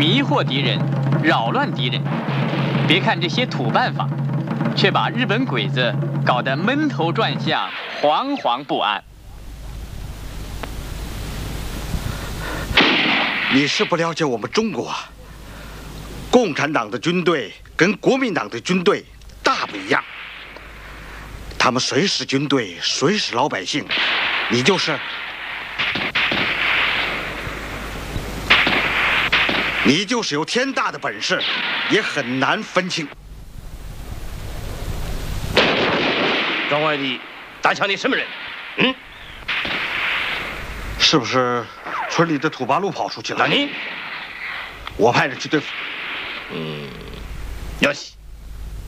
迷惑敌人，扰乱敌人。别看这些土办法，却把日本鬼子搞得闷头转向，惶惶不安。 你是不了解我们中国啊，共产党的军队跟国民党的军队大不一样。他们谁是军队，谁是老百姓，你就是有天大的本事，也很难分清。 庄外的打枪的什么人？ 是不是村里的土八路跑出去了？ 那你？ 我派人去对付。 よし。